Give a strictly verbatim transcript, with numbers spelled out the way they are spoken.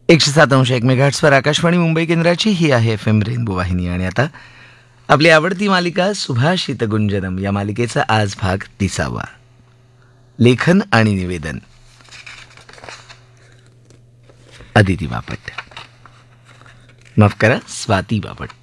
एकशे सात अंश एक मेगाहर्ट्झवर आकाशवाणी मुंबई केंद्राची ही आहे एफ एम रेनबो वाहिनी. आणि आता आपली आवडती मालिका सुभाषित गुंजनम या मालिकेचा आज भाग तिसावा. लेखन आणि निवेदन अदिती बापट, माफ करा स्वाती बापट.